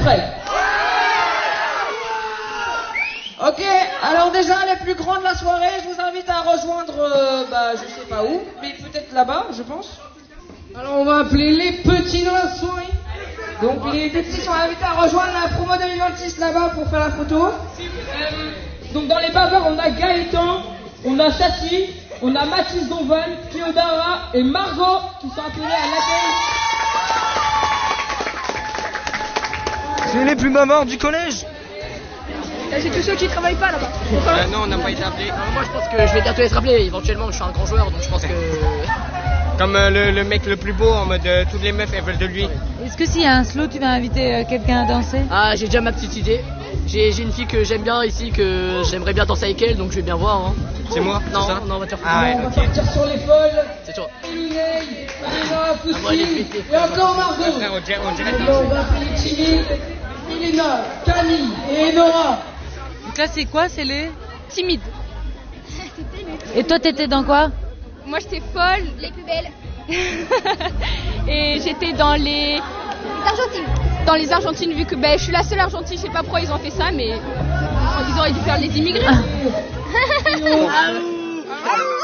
prêts? Ok, alors déjà les plus grands de la soirée, je vous invite à rejoindre, je sais pas où, mais peut-être là-bas, je pense. Alors on va appeler les petits dans la soirée. Donc les petits sont invités à rejoindre la promo 2026 là-bas pour faire la photo. Donc dans les baveurs, on a Gaëtan, on a Sassy, on a Mathis Donval, Théodora et Margot qui sont appelés à l'accueil. C'est les plus bavards du collège. C'est tous ceux qui travaillent pas là-bas. Non, on n'a pas été appelés. Moi je pense que je vais bientôt être appelé, éventuellement je suis un grand joueur donc je pense que... Comme le mec le plus beau en mode toutes les meufs elles veulent de lui. Est-ce que s'il y a un slow tu vas inviter quelqu'un à danser? Ah j'ai déjà ma petite idée. J'ai une fille que j'aime bien ici, que j'aimerais bien danser avec elle donc je vais bien voir. Hein. C'est moi? Non, c'est ça non on va te faire Ah ouais, On va partir sur les folles. C'est toi. Mineille, Elena, moi, Foussine et encore Margot. Frère, on dirait Maintenant, on va appeler Timmy, Elena, Camille et Nora. Donc là c'est quoi? C'est les... Timide. Et toi t'étais dans quoi? Moi j'étais folle. Les plus belles. Et j'étais dans les Argentines. Dans les Argentines, vu que je suis la seule Argentine, je sais pas pourquoi ils ont fait ça, mais ils auraient dû faire les immigrés.